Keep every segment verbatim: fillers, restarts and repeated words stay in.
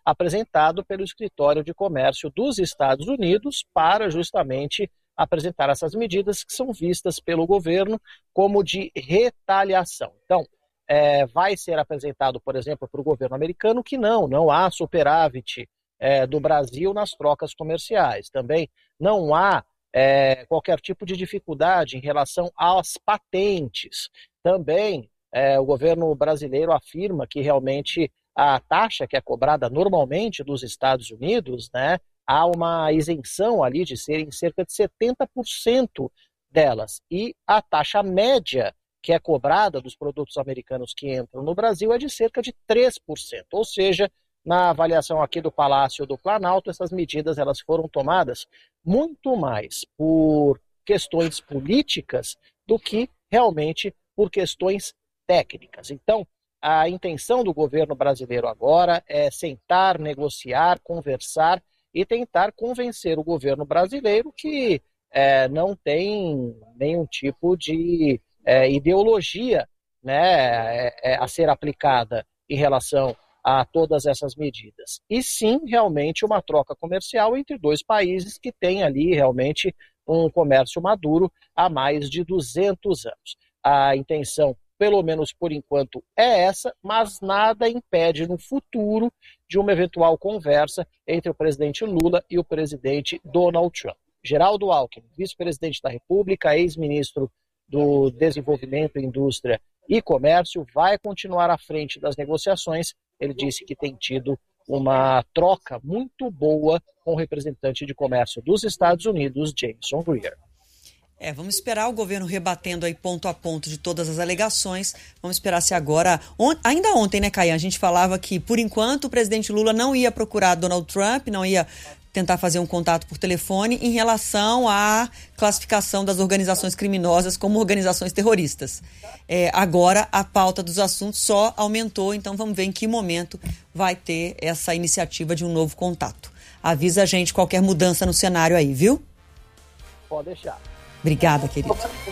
apresentado pelo Escritório de Comércio dos Estados Unidos para justamente apresentar essas medidas que são vistas pelo governo como de retaliação. Então, é, vai ser apresentado, por exemplo, para o governo americano que não, não há superávit é, do Brasil nas trocas comerciais. Também não há é, qualquer tipo de dificuldade em relação às patentes. Também é, o governo brasileiro afirma que realmente a taxa que é cobrada normalmente dos Estados Unidos, né, há uma isenção ali de serem cerca de setenta por cento delas. E a taxa média que é cobrada dos produtos americanos que entram no Brasil é de cerca de três por cento. Ou seja, na avaliação aqui do Palácio do Planalto, essas medidas elas foram tomadas muito mais por questões políticas do que realmente por questões técnicas. Então, a intenção do governo brasileiro agora é sentar, negociar, conversar e tentar convencer o governo brasileiro que é, não tem nenhum tipo de é, ideologia, né, é, é, a ser aplicada em relação a todas essas medidas. E sim, realmente, uma troca comercial entre dois países que têm ali realmente um comércio maduro há mais de duzentos anos. A intenção, pelo menos por enquanto, é essa, mas nada impede no futuro de uma eventual conversa entre o presidente Lula e o presidente Donald Trump. Geraldo Alckmin, vice-presidente da República, ex-ministro do Desenvolvimento, Indústria e Comércio, vai continuar à frente das negociações. Ele disse que tem tido uma troca muito boa com o representante de comércio dos Estados Unidos, Jameson Greer. É, vamos esperar o governo rebatendo aí ponto a ponto de todas as alegações. Vamos esperar se agora... On, ainda ontem, né, Caian, a gente falava que, por enquanto, o presidente Lula não ia procurar Donald Trump, não ia tentar fazer um contato por telefone em relação à classificação das organizações criminosas como organizações terroristas. É, agora, a pauta dos assuntos só aumentou, então vamos ver em que momento vai ter essa iniciativa de um novo contato. Avisa a gente qualquer mudança no cenário aí, viu? Pode deixar. Obrigada, querido.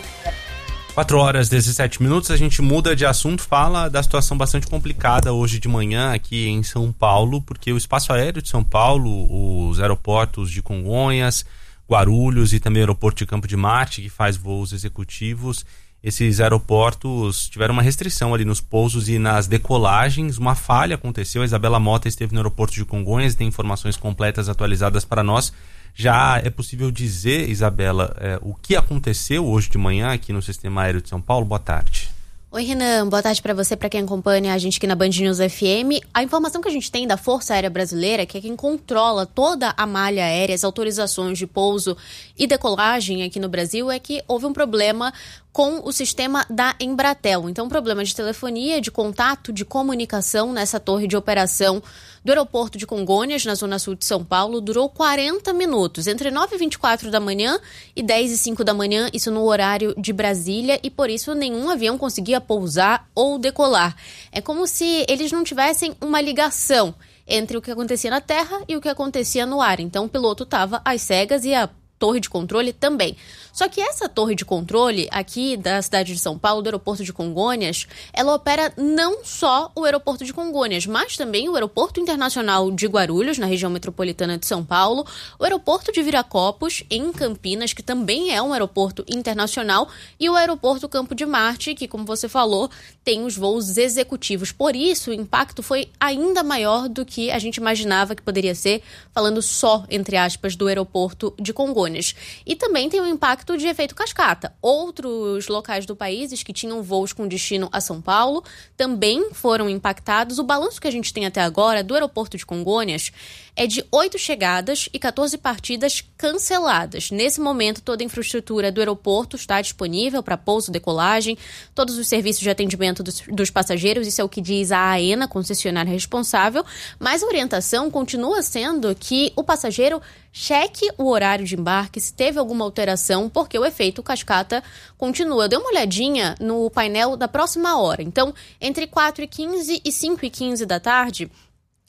quatro horas e dezessete minutos, a gente muda de assunto, fala da situação bastante complicada hoje de manhã aqui em São Paulo, porque o espaço aéreo de São Paulo, os aeroportos de Congonhas, Guarulhos e também o aeroporto de Campo de Marte, que faz voos executivos, esses aeroportos tiveram uma restrição ali nos pousos e nas decolagens, uma falha aconteceu, a Isabela Mota esteve no aeroporto de Congonhas, tem informações completas atualizadas para nós. Já é possível dizer, Isabela, é, o que aconteceu hoje de manhã aqui no Sistema Aéreo de São Paulo? Boa tarde. Oi, Renan. Boa tarde para você, para quem acompanha a gente aqui na Band News F M. A informação que a gente tem da Força Aérea Brasileira, que é quem controla toda a malha aérea, as autorizações de pouso e decolagem aqui no Brasil, é que houve um problema com o sistema da Embratel. Então, problema de telefonia, de contato, de comunicação nessa torre de operação do aeroporto de Congonhas, na zona sul de São Paulo, durou quarenta minutos, entre nove e vinte e quatro da manhã e dez e cinco da manhã, isso no horário de Brasília, e por isso nenhum avião conseguia pousar ou decolar. É como se eles não tivessem uma ligação entre o que acontecia na terra e o que acontecia no ar. Então, o piloto estava às cegas e a torre de controle também. Só que essa torre de controle aqui da cidade de São Paulo, do aeroporto de Congonhas, ela opera não só o aeroporto de Congonhas, mas também o aeroporto internacional de Guarulhos, na região metropolitana de São Paulo, o aeroporto de Viracopos, em Campinas, que também é um aeroporto internacional, e o aeroporto Campo de Marte, que, como você falou, tem os voos executivos. Por isso, o impacto foi ainda maior do que a gente imaginava que poderia ser, falando só, entre aspas, do aeroporto de Congonhas. E também tem o impacto de efeito cascata. Outros locais do país que tinham voos com destino a São Paulo também foram impactados. O balanço que a gente tem até agora do aeroporto de Congonhas é de oito chegadas e quatorze partidas canceladas. Nesse momento, toda a infraestrutura do aeroporto está disponível para pouso, decolagem, todos os serviços de atendimento dos, dos passageiros, isso é o que diz a AENA, concessionária responsável, mas a orientação continua sendo que o passageiro cheque o horário de embarque, se teve alguma alteração, porque o efeito cascata continua. Eu dei uma olhadinha no painel da próxima hora. Então, entre quatro e quinze e cinco e quinze da tarde,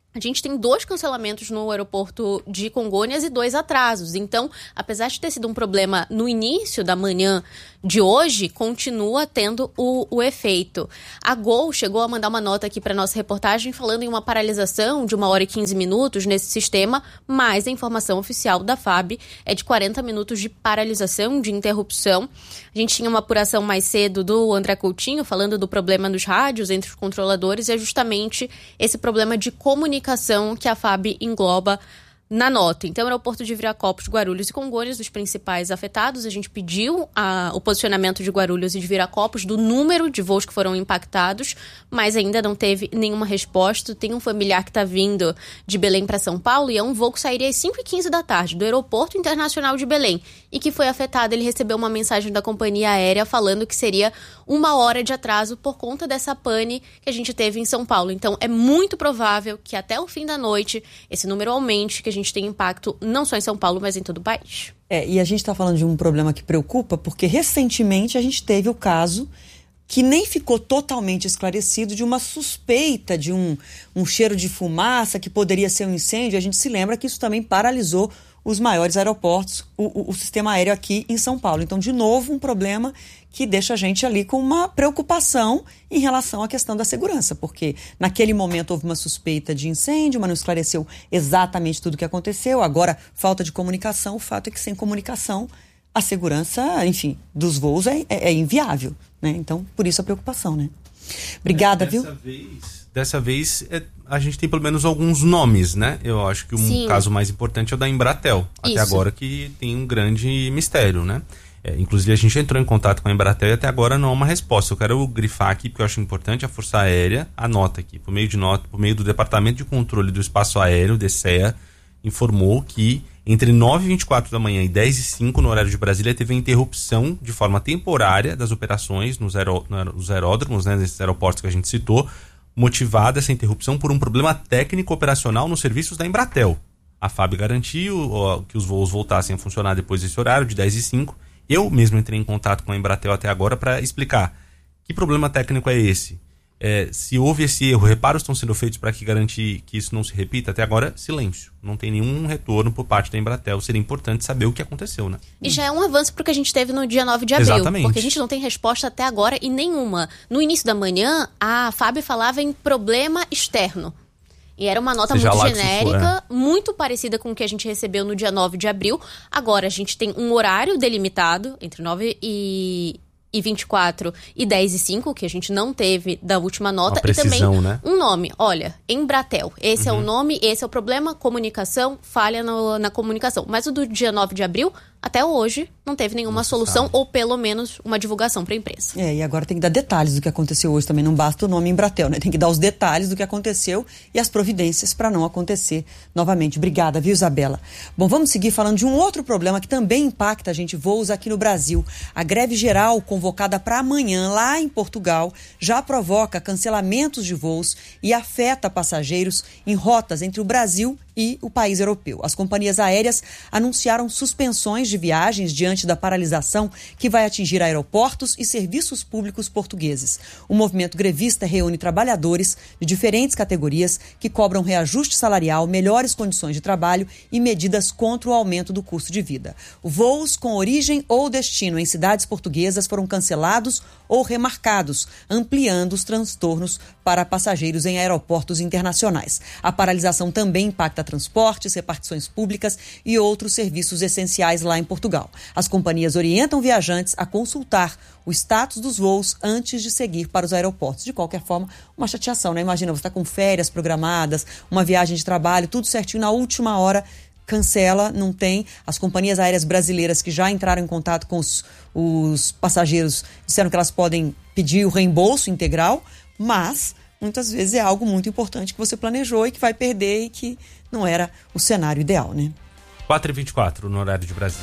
a gente tem dois cancelamentos no aeroporto de Congonhas e dois atrasos. Então, apesar de ter sido um problema no início da manhã de hoje, continua tendo o, o efeito. A Gol chegou a mandar uma nota aqui para nossa reportagem falando em uma paralisação de uma hora e quinze minutos nesse sistema, mas a informação oficial da F A B é de quarenta minutos de paralisação, de interrupção. A gente tinha uma apuração mais cedo do André Coutinho falando do problema nos rádios entre os controladores, e é justamente esse problema de comunicação que a F A B engloba na nota. Então, o aeroporto de Viracopos, Guarulhos e Congonhas, os principais afetados. A gente pediu a, o posicionamento de Guarulhos e de Viracopos, do número de voos que foram impactados, mas ainda não teve nenhuma resposta. Tem um familiar que está vindo de Belém para São Paulo e é um voo que sairia às cinco e quinze da tarde do Aeroporto Internacional de Belém e que foi afetado. Ele recebeu uma mensagem da companhia aérea falando que seria uma hora de atraso por conta dessa pane que a gente teve em São Paulo. Então, é muito provável que até o fim da noite esse número aumente, que a gente tem impacto não só em São Paulo, mas em todo o país. É, e a gente está falando de um problema que preocupa, porque recentemente a gente teve o caso que nem ficou totalmente esclarecido de uma suspeita de um, um cheiro de fumaça que poderia ser um incêndio. A gente se lembra que isso também paralisou os maiores aeroportos, o, o, o sistema aéreo aqui em São Paulo. Então, de novo, um problema que deixa a gente ali com uma preocupação em relação à questão da segurança, porque naquele momento houve uma suspeita de incêndio, mas não esclareceu exatamente tudo o que aconteceu. Agora, falta de comunicação. O fato é que sem comunicação, a segurança, enfim, dos voos é, é, é inviável, né? Então, por isso a preocupação, né? Obrigada, é, dessa viu? Vez, dessa vez, é, a gente tem pelo menos alguns nomes, né? Eu acho que um Sim. caso mais importante é o da Embratel. Até isso. Agora que tem um grande mistério, né? É, inclusive, a gente entrou em contato com a Embratel e até agora não há uma resposta. Eu quero grifar aqui, porque eu acho importante, a Força Aérea anota aqui, por meio de nota, por meio do Departamento de Controle do Espaço Aéreo, D C E A, informou que entre nove e vinte e quatro da manhã e dez e cinco no horário de Brasília teve a interrupção de forma temporária das operações nos, aeró, nos aeródromos, né, nesses aeroportos que a gente citou, motivada essa interrupção por um problema técnico operacional nos serviços da Embratel. A F A B garantiu ó, que os voos voltassem a funcionar depois desse horário, de dez e cinco. Eu mesmo entrei em contato com a Embratel até agora para explicar que problema técnico é esse. É, se houve esse erro, reparos estão sendo feitos para que garantir que isso não se repita. Até agora, silêncio. Não tem nenhum retorno por parte da Embratel. Seria importante saber o que aconteceu, né? E já é um avanço para o que a gente teve no dia nove de abril. Exatamente. Porque a gente não tem resposta até agora e nenhuma. No início da manhã, a F A B falava em problema externo. E era uma nota Seja muito genérica, for, é. muito parecida com o que a gente recebeu no dia nove de abril. Agora, a gente tem um horário delimitado entre nove e vinte e quatro e dez e cinco, que a gente não teve da última nota. Precisão, e também né? um nome. Olha, Embratel. Esse uhum. é o nome, esse é o problema. Comunicação, falha no, na comunicação. Mas o do dia nove de abril, até hoje, não teve nenhuma Nossa, solução sabe. ou pelo menos uma divulgação para a imprensa. É, e agora tem que dar detalhes do que aconteceu hoje também. Não basta o nome Embratel, né? Tem que dar os detalhes do que aconteceu e as providências para não acontecer novamente. Obrigada, viu, Isabela? Bom, vamos seguir falando de um outro problema que também impacta a gente, voos aqui no Brasil. A greve geral convocada para amanhã lá em Portugal já provoca cancelamentos de voos e afeta passageiros em rotas entre o Brasil e o país europeu. As companhias aéreas anunciaram suspensões de viagens diante da paralisação que vai atingir aeroportos e serviços públicos portugueses. O movimento grevista reúne trabalhadores de diferentes categorias que cobram reajuste salarial, melhores condições de trabalho e medidas contra o aumento do custo de vida. Voos com origem ou destino em cidades portuguesas foram cancelados ou remarcados, ampliando os transtornos para passageiros em aeroportos internacionais. A paralisação também impacta transportes, repartições públicas e outros serviços essenciais lá em Portugal. As companhias orientam viajantes a consultar o status dos voos antes de seguir para os aeroportos. De qualquer forma, uma chateação, né? Imagina, você está com férias programadas, uma viagem de trabalho, tudo certinho, na última hora cancela, não tem. As companhias aéreas brasileiras que já entraram em contato com os, os passageiros disseram que elas podem pedir o reembolso integral, mas muitas vezes é algo muito importante que você planejou e que vai perder e que não era o cenário ideal, né? quatro e vinte e quatro no horário de Brasília.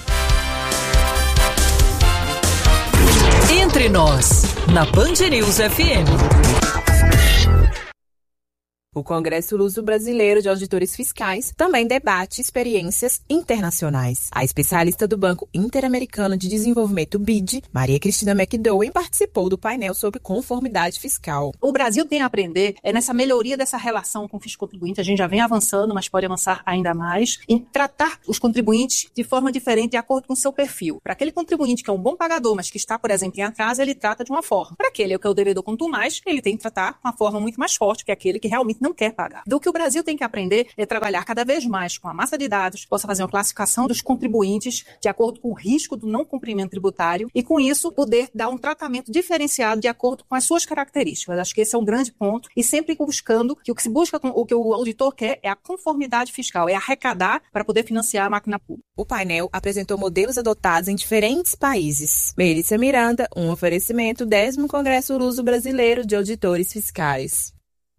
Entre nós, na Band News F M. O Congresso Luso-Brasileiro de Auditores Fiscais também debate experiências internacionais. A especialista do Banco Interamericano de Desenvolvimento, B I D, Maria Cristina McDowell, participou do painel sobre conformidade fiscal. O Brasil tem a aprender é nessa melhoria dessa relação com o fisco contribuinte. A gente já vem avançando, mas pode avançar ainda mais, em tratar os contribuintes de forma diferente, de acordo com o seu perfil. Para aquele contribuinte que é um bom pagador, mas que está, por exemplo, em atraso, ele trata de uma forma. Para aquele que é o devedor contumaz, ele tem que tratar de uma forma muito mais forte, que é aquele que realmente não quer pagar. Do que o Brasil tem que aprender é trabalhar cada vez mais com a massa de dados, possa fazer uma classificação dos contribuintes de acordo com o risco do não cumprimento tributário e, com isso, poder dar um tratamento diferenciado de acordo com as suas características. Acho que esse é um grande ponto e sempre buscando que o que se busca, o que o auditor quer é a conformidade fiscal, é arrecadar para poder financiar a máquina pública. O painel apresentou modelos adotados em diferentes países. Melissa Miranda, um oferecimento décimo Congresso Luso-Brasileiro de Auditores Fiscais.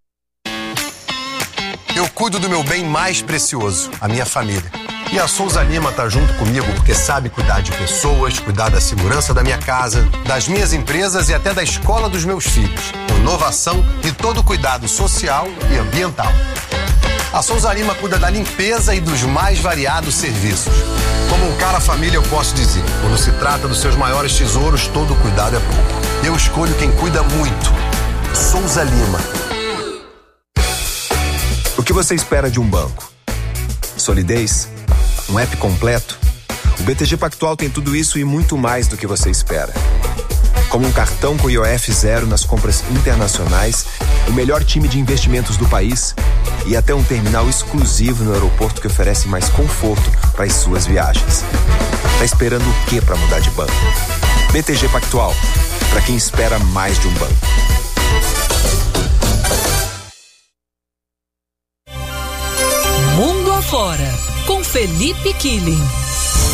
Eu cuido do meu bem mais precioso, a minha família. E a Souza Lima tá junto comigo porque sabe cuidar de pessoas, cuidar da segurança da minha casa, das minhas empresas e até da escola dos meus filhos. Inovação e todo cuidado social e ambiental. A Souza Lima cuida da limpeza e dos mais variados serviços. Como um cara família, eu posso dizer, quando se trata dos seus maiores tesouros, todo cuidado é pouco. Eu escolho quem cuida muito. Souza Lima. O que você espera de um banco? Solidez? Um app completo? O B T G Pactual tem tudo isso e muito mais do que você espera. Como um cartão com I O F zero nas compras internacionais, o melhor time de investimentos do país e até um terminal exclusivo no aeroporto que oferece mais conforto para as suas viagens. Tá esperando o que para mudar de banco? B T G Pactual, para quem espera mais de um banco. Mundo Afora, com Felipe Killing.